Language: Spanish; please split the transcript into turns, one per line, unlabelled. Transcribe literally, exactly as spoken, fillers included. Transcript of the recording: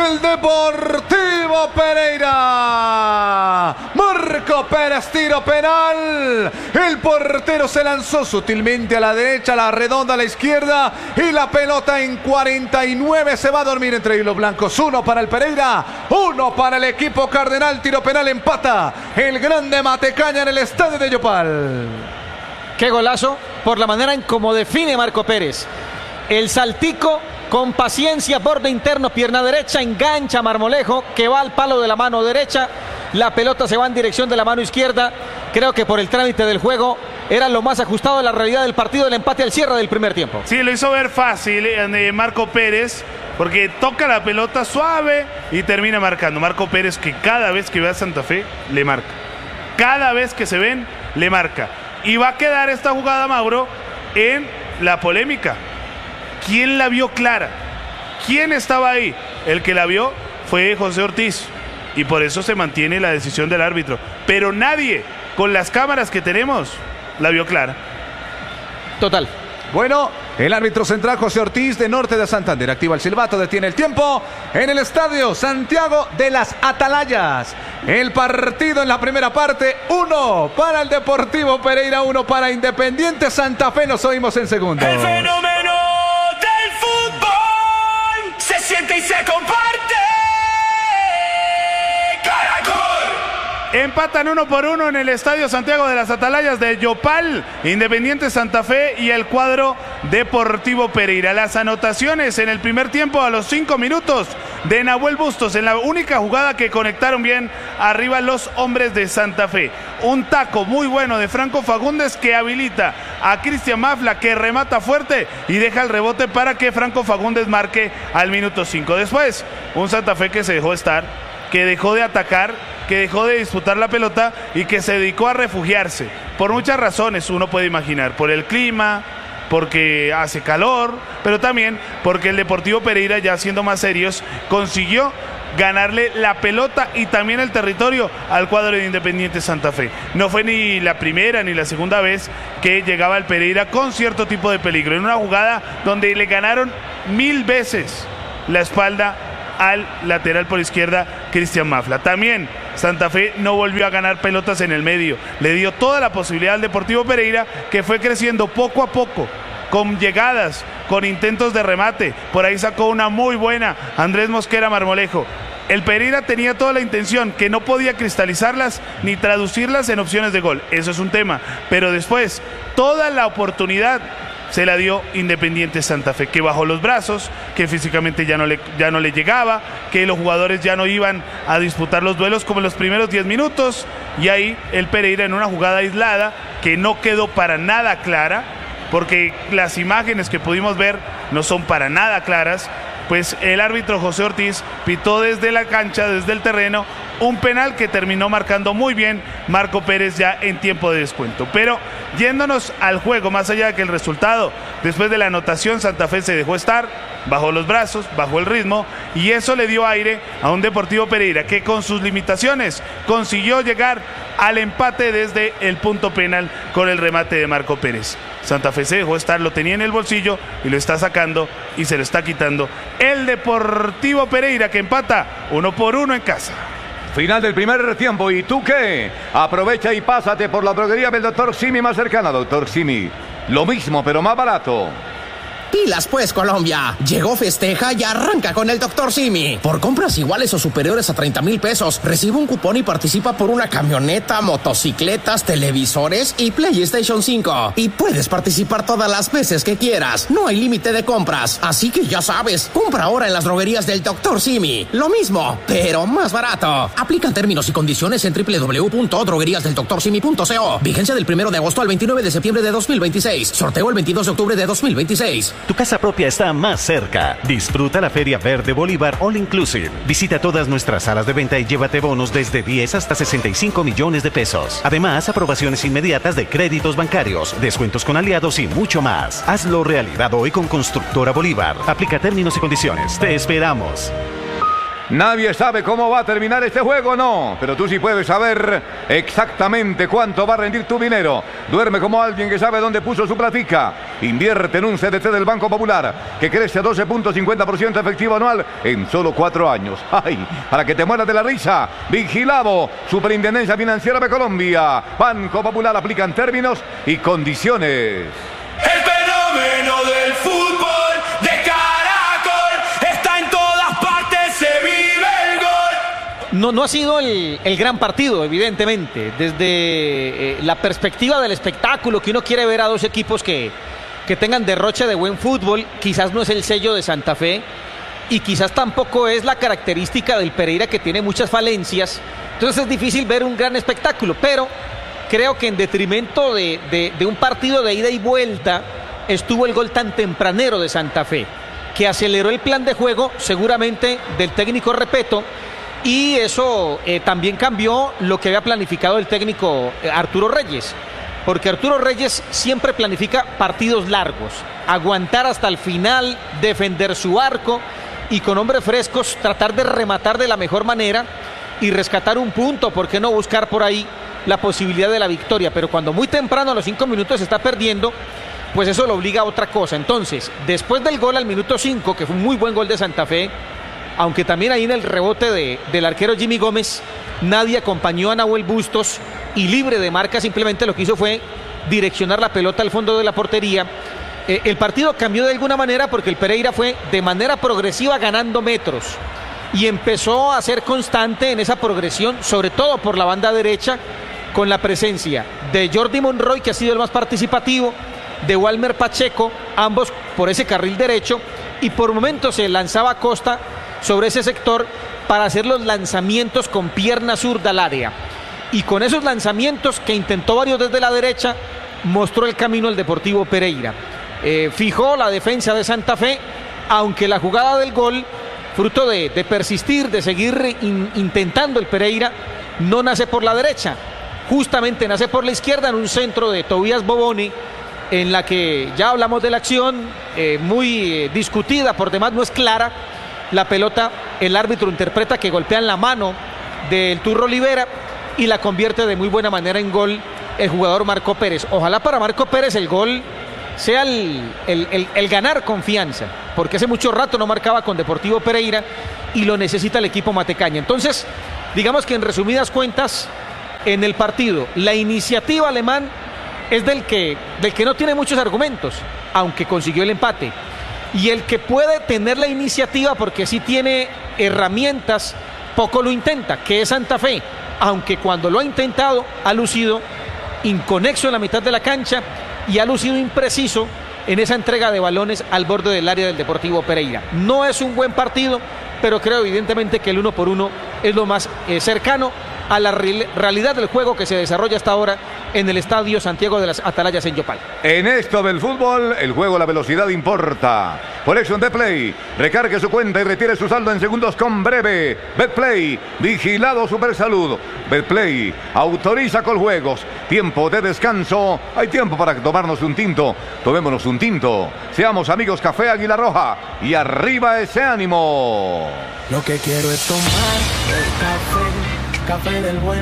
el Deportivo Pereira. Marco Pérez, tiro penal. El portero se lanzó sutilmente a la derecha, la redonda a la izquierda y la pelota en cuarenta y nueve se va a dormir entre hilos blancos. Uno para el Pereira, uno para el equipo cardenal. Tiro penal, empata el grande Matecaña en el estadio de Yopal.
Qué golazo por la manera en cómo define Marco Pérez. El saltico con paciencia, borde interno, pierna derecha, engancha a Marmolejo, que va al palo de la mano derecha. La pelota se va en dirección de la mano izquierda. Creo que por el trámite del juego era lo más ajustado a la realidad del partido, el empate al cierre del primer tiempo.
Sí, lo hizo ver fácil eh, Marco Pérez, porque toca la pelota suave y termina marcando. Marco Pérez, que cada vez que ve a Santa Fe, le marca. Cada vez que se ven, le marca. Y va a quedar esta jugada, Mauro, en la polémica. ¿Quién la vio clara? ¿Quién estaba ahí? El que la vio fue José Ortiz. Y por eso se mantiene la decisión del árbitro. Pero nadie, con las cámaras que tenemos, la vio clara.
Total.
Bueno, el árbitro central José Ortiz de Norte de Santander activa el silbato, detiene el tiempo en el estadio Santiago de las Atalayas. El partido en la primera parte, uno para el Deportivo Pereira, uno para Independiente Santa Fe. Nos oímos en segundo.
El fenómeno del fútbol se siente y se comparte.
Empatan uno por uno en el estadio Santiago de las Atalayas de Yopal, Independiente Santa Fe y el cuadro Deportivo Pereira. Las anotaciones en el primer tiempo a los cinco minutos de Nahuel Bustos, en la única jugada que conectaron bien arriba los hombres de Santa Fe. Un taco muy bueno de Franco Fagundes que habilita a Cristian Mafla, que remata fuerte y deja el rebote para que Franco Fagundes marque al minuto cinco. Después, un Santa Fe que se dejó estar, que dejó de atacar, que dejó de disputar la pelota y que se dedicó a refugiarse. Por muchas razones uno puede imaginar, por el clima, porque hace calor, pero también porque el Deportivo Pereira, ya siendo más serios, consiguió ganarle la pelota y también el territorio al cuadro de Independiente Santa Fe. No fue ni la primera ni la segunda vez que llegaba el Pereira con cierto tipo de peligro, en una jugada donde le ganaron mil veces la espalda al lateral por izquierda, Cristian Mafla. También Santa Fe no volvió a ganar pelotas en el medio. Le dio toda la posibilidad al Deportivo Pereira, que fue creciendo poco a poco, con llegadas, con intentos de remate. Por ahí sacó una muy buena Andrés Mosquera Marmolejo. El Pereira tenía toda la intención, que no podía cristalizarlas ni traducirlas en opciones de gol. Eso es un tema. Pero después, toda la oportunidad se la dio Independiente Santa Fe, que bajó los brazos, que físicamente ya no le, ya no le llegaba, que los jugadores ya no iban a disputar los duelos como en los primeros diez minutos, y ahí el Pereira, en una jugada aislada que no quedó para nada clara, porque las imágenes que pudimos ver no son para nada claras, pues el árbitro José Ortiz pitó desde la cancha, desde el terreno, un penal que terminó marcando muy bien Marco Pérez ya en tiempo de descuento. Pero yéndonos al juego, más allá de que el resultado, después de la anotación, Santa Fe se dejó estar, bajó los brazos, bajó el ritmo, y eso le dio aire a un Deportivo Pereira que con sus limitaciones consiguió llegar al empate desde el punto penal con el remate de Marco Pérez. Santa Fe se dejó estar, lo tenía en el bolsillo y lo está sacando y se lo está quitando el Deportivo Pereira, que empata uno por uno en casa.
Final del primer tiempo. ¿Y tú qué? Aprovecha y pásate por la droguería del doctor Simi más cercana. Doctor Simi, lo mismo pero más barato.
Pilas pues, Colombia. Llegó, festeja y arranca con el doctor Simi. Por compras iguales o superiores a treinta mil pesos, recibe un cupón y participa por una camioneta, motocicletas, televisores y PlayStation cinco. Y puedes participar todas las veces que quieras. No hay límite de compras. Así que ya sabes, compra ahora en las droguerías del doctor Simi. Lo mismo, pero más barato. Aplican términos y condiciones en doble u doble u doble u punto droguerías del doctor simi punto co. Vigencia del primero de agosto al veintinueve de septiembre de dos mil veintiséis. Sorteo el veintidós de octubre de dos mil veintiséis.
Tu casa propia está más cerca. Disfruta la Feria Verde Bolívar All Inclusive. Visita todas nuestras salas de venta y llévate bonos desde diez hasta sesenta y cinco millones de pesos. Además, aprobaciones inmediatas de créditos bancarios, descuentos con aliados y mucho más. Hazlo realidad hoy con Constructora Bolívar. Aplica términos y condiciones. Te esperamos.
Nadie sabe cómo va a terminar este juego, no, pero tú sí puedes saber exactamente cuánto va a rendir tu dinero. Duerme como alguien que sabe dónde puso su platica. Invierte en un C D T del Banco Popular que crece a doce punto cincuenta por ciento efectivo anual en solo cuatro años. ¡Ay! Para que te mueras de la risa. Vigilado, Superintendencia Financiera de Colombia. Banco Popular, aplican términos y condiciones.
El fenómeno del fútbol de Caracol está en todas partes, se vive el gol.
No, no ha sido el, el gran partido, evidentemente. Desde eh, la perspectiva del espectáculo, que uno quiere ver a dos equipos que, que tengan derroche de buen fútbol, quizás no es el sello de Santa Fe y quizás tampoco es la característica del Pereira, que tiene muchas falencias. Entonces es difícil ver un gran espectáculo, pero creo que en detrimento de, de, de un partido de ida y vuelta estuvo el gol tan tempranero de Santa Fe, que aceleró el plan de juego seguramente del técnico Repeto, y eso eh, también cambió lo que había planificado el técnico eh, Arturo Reyes, porque Arturo Reyes siempre planifica partidos largos, aguantar hasta el final, defender su arco y con hombres frescos tratar de rematar de la mejor manera y rescatar un punto, ¿por qué no buscar por ahí la posibilidad de la victoria? Pero cuando muy temprano a los cinco minutos se está perdiendo, pues eso lo obliga a otra cosa. Entonces, después del gol al minuto cinco, que fue un muy buen gol de Santa Fe, aunque también ahí en el rebote de, del arquero Jimmy Gómez, nadie acompañó a Nahuel Bustos y libre de marca simplemente lo que hizo fue direccionar la pelota al fondo de la portería. Eh, el partido cambió de alguna manera porque el Pereira fue de manera progresiva ganando metros y empezó a ser constante en esa progresión, sobre todo por la banda derecha, con la presencia de Jordi Monroy, que ha sido el más participativo, de Walmer Pacheco, ambos por ese carril derecho, y por momentos se lanzaba Costa sobre ese sector para hacer los lanzamientos con pierna zurda al área. Y con esos lanzamientos, que intentó varios desde la derecha, mostró el camino al Deportivo Pereira. Eh, fijó la defensa de Santa Fe, aunque la jugada del gol, fruto de, de persistir, de seguir in, intentando el Pereira, no nace por la derecha, justamente nace por la izquierda en un centro de Tobías Boboni, en la que ya hablamos de la acción, eh, muy eh, discutida, por demás no es clara. La pelota, el árbitro interpreta que golpean la mano del Turro Olivera y la convierte de muy buena manera en gol el jugador Marco Pérez. Ojalá para Marco Pérez el gol sea el, el, el, el ganar confianza, porque hace mucho rato no marcaba con Deportivo Pereira y lo necesita el equipo matecaña. Entonces, digamos que en resumidas cuentas, en el partido, la iniciativa alemán es del que, del que no tiene muchos argumentos, aunque consiguió el empate. Y el que puede tener la iniciativa, porque sí tiene herramientas, poco lo intenta, que es Santa Fe, aunque cuando lo ha intentado ha lucido inconexo en la mitad de la cancha y ha lucido impreciso en esa entrega de balones al borde del área del Deportivo Pereira. No es un buen partido, pero creo evidentemente que el uno por uno es lo más eh, cercano a la re realidad del juego que se desarrolla hasta ahora en el Estadio Santiago de las Atalayas en Yopal.
En esto del fútbol, el juego, la velocidad importa. Por eso en Betplay, recargue su cuenta y retire su saldo en segundos con Breve. Betplay, vigilado Supersalud. Betplay, autoriza con juegos. Tiempo de descanso. Hay tiempo para tomarnos un tinto. Tomémonos un tinto. Seamos amigos Café Águila Roja. Y arriba ese ánimo.
Lo que quiero es tomar el café, café del bueno.